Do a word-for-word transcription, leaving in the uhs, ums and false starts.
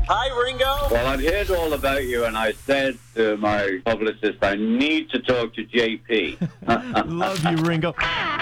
Hi, Ringo. Well, I'd heard all about you, and I said to my publicist, I need to talk to J P. Love you, Ringo.